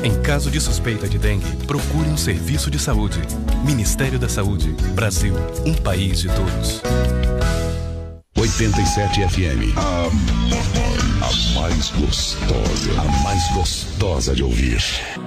Em caso de suspeita de dengue, procure um serviço de saúde. Ministério da Saúde. Brasil, um país de todos. 87 FM. A mais gostosa. A mais gostosa de ouvir.